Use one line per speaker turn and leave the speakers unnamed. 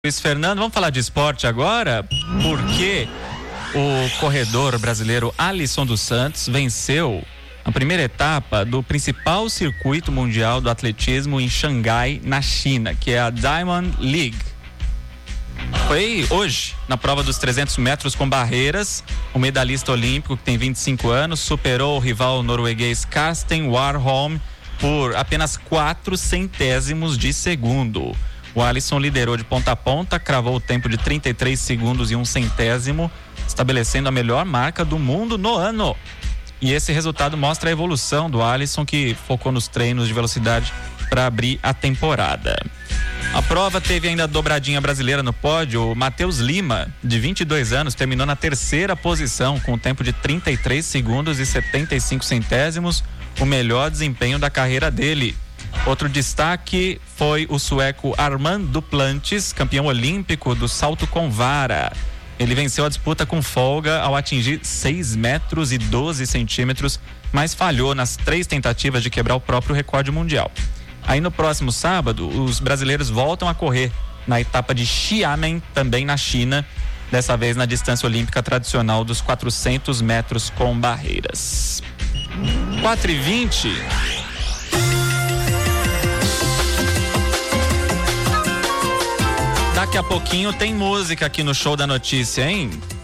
Luiz Fernando, vamos falar de esporte agora, porque o corredor brasileiro Alisson dos Santos venceu a primeira etapa do principal circuito mundial do atletismo em Xangai, na China, que é a Diamond League. Foi hoje, na prova dos 300 metros com barreiras, o medalhista olímpico, que tem 25 anos, superou o rival norueguês Karsten Warholm por apenas 4 centésimos de segundo. O Alisson liderou de ponta a ponta, cravou o tempo de 33 segundos e 1 centésimo, estabelecendo a melhor marca do mundo no ano. E esse resultado mostra a evolução do Alisson, que focou nos treinos de velocidade para abrir a temporada. A prova teve ainda a dobradinha brasileira no pódio. O Matheus Lima, de 22 anos, terminou na terceira posição com o tempo de 33 segundos e 75 centésimos, o melhor desempenho da carreira dele. Outro destaque foi o sueco Armand Duplantis, campeão olímpico do salto com vara. Ele venceu a disputa com folga ao atingir 6 metros e 12 centímetros, mas falhou nas 3 tentativas de quebrar o próprio recorde mundial. Aí no próximo sábado, os brasileiros voltam a correr na etapa de Xiamen, também na China, dessa vez na distância olímpica tradicional dos 400 metros com barreiras. 4h20. Daqui a pouquinho tem música aqui no Show da Notícia, hein?